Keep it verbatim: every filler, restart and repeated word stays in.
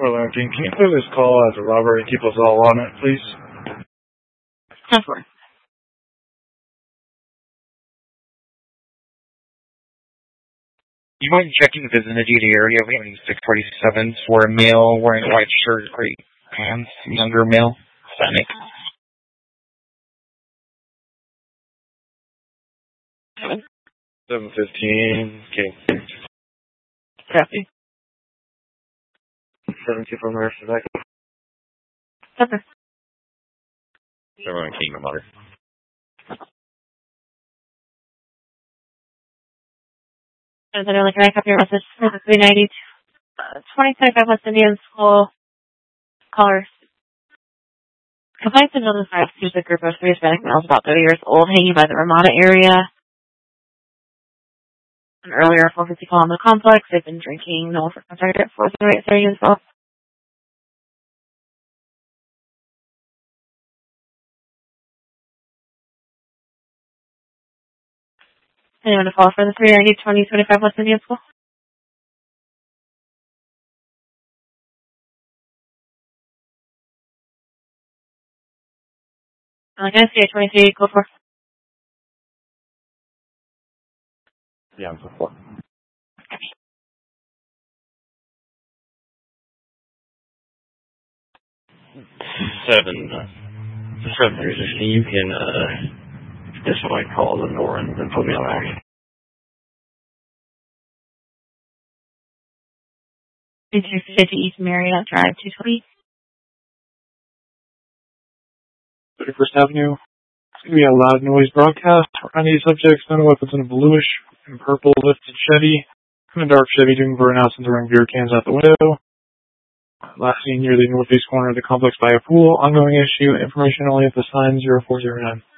Can you put this call as a robbery and keep us all on it, please? Of course. You mind checking the vicinity of the area? We have any six forty-sevens for a male wearing a white shirt, gray pants, younger male, Hispanic. Seven. seven fifteen, okay. Copy. seven two from Nurse Rebecca. Okay. seven King of Mother. And then like, can I copy your message for the three ninety, uh, twenty twenty-five West Indian School callers? Complaints and notified accused a group of three Hispanic males about thirty years old hanging by the Ramada area. An earlier four fifty call on the complex. They've been drinking. No one for contact at four thirty as well. Anyone to call for the three ninety, twenty twenty-five West Indian School? Like I say, twenty-three, go for. Yeah, I'm so far. Seven. Uh, seven three sixteen. You can uh, just like call the door and then put me on action. two fifty East Marriott Drive, two twenty. thirty-first Avenue. It's going to be a loud noise broadcast. Any subjects, none weapons in a bluish and purple lifted Chevy. In a dark Chevy doing burnouts and throwing beer cans out the window. Last seen near the northeast corner of the complex by a pool. Ongoing issue. Information only at the sign zero four zero nine.